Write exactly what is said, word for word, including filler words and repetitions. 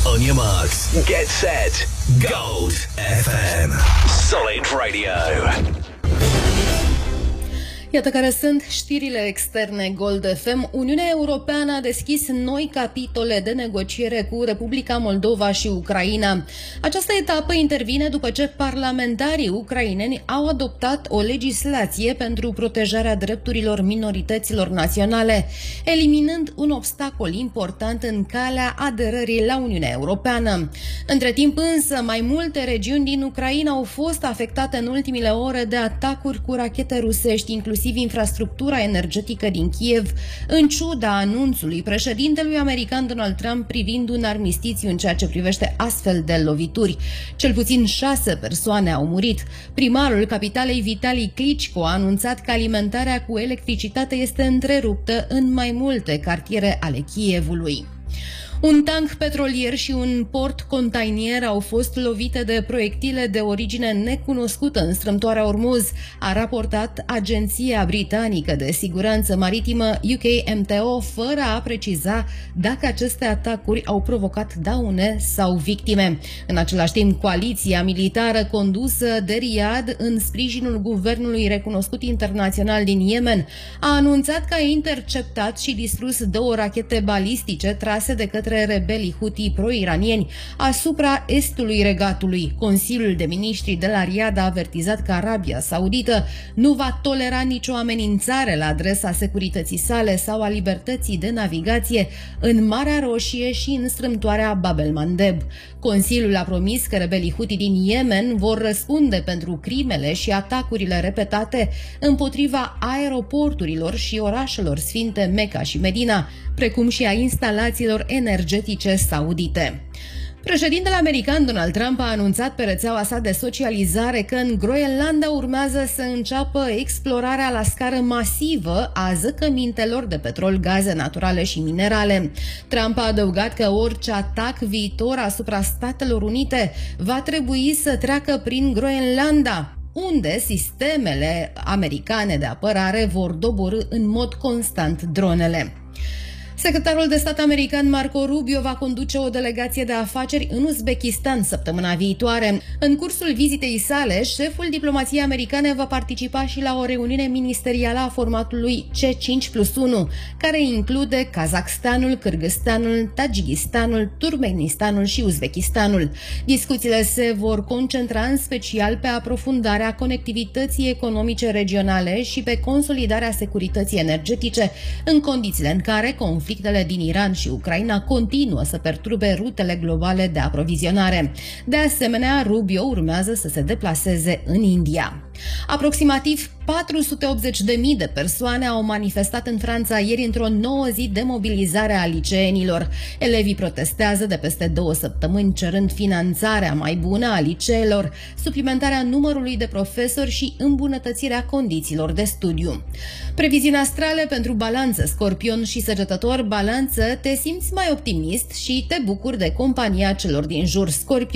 On your marks, get set, Gold F M. Solid Radio. Iată care sunt știrile externe Gold F M. Uniunea Europeană a deschis noi capitole de negociere cu Republica Moldova și Ucraina. Această etapă intervine după ce parlamentarii ucraineni au adoptat o legislație pentru protejarea drepturilor minorităților naționale, eliminând un obstacol important în calea aderării la Uniunea Europeană. Între timp însă, mai multe regiuni din Ucraina au fost afectate în ultimile ore de atacuri cu rachete rusești, inclusiv infrastructura energetică din Kiev, în ciuda anunțului președintelui american Donald Trump privind un armistițiu în ceea ce privește astfel de lovituri. Cel puțin șase persoane au murit. Primarul capitalei Vitali Klitschko a anunțat că alimentarea cu electricitate este întreruptă în mai multe cartiere ale Kievului. Un tank petrolier și un port container au fost lovite de proiectile de origine necunoscută în strâmtoarea Ormuz, a raportat Agenția Britanică de Siguranță Maritimă U K M T O, fără a preciza dacă aceste atacuri au provocat daune sau victime. În același timp, coaliția militară condusă de Riyadh în sprijinul guvernului recunoscut internațional din Yemen a anunțat că a interceptat și distrus două rachete balistice trase de către rebelii Houthi pro-iranieni asupra estului regatului. Consiliul de Ministri de la Riyadh a avertizat că Arabia Saudită nu va tolera nicio amenințare la adresa securității sale sau a libertății de navigație în Marea Roșie și în strâmtoarea Bab el-Mandeb. Consiliul a promis că rebelii Houthi din Yemen vor răspunde pentru crimele și atacurile repetate împotriva aeroporturilor și orașelor sfinte Mecca și Medina, precum și a instalațiilor energetice saudite. Președintele american Donald Trump a anunțat pe rețeaua sa de socializare că în Groenlanda urmează să înceapă explorarea la scară masivă a zăcămintelor de petrol, gaze naturale și minerale. Trump a adăugat că orice atac viitor asupra Statelor Unite va trebui să treacă prin Groenlanda, unde sistemele americane de apărare vor doborî în mod constant dronele. Secretarul de stat american Marco Rubio va conduce o delegație de afaceri în Uzbekistan săptămâna viitoare. În cursul vizitei sale, șeful diplomației americane va participa și la o reuniune ministerială a formatului C cinci plus unu, care include Kazakhstanul, Kârgâzstanul, Tajikistanul, Turkmenistanul și Uzbekistanul. Discuțiile se vor concentra în special pe aprofundarea conectivității economice regionale și pe consolidarea securității energetice, în condițiile în care conflictul Conflictele din Iran și Ucraina continuă să perturbe rutele globale de aprovizionare. De asemenea, Rubio urmează să se deplaseze în India. Aproximativ patru sute optzeci de mii de persoane au manifestat în Franța ieri într-o nouă zi de mobilizare a liceenilor. Elevii protestează de peste două săptămâni cerând finanțarea mai bună a liceelor, suplimentarea numărului de profesori și îmbunătățirea condițiilor de studiu. Previziuni astrale pentru Balanță, Scorpion și Săgetător. Balanță, te simți mai optimist și te bucuri de compania celor din jur. Scorpion,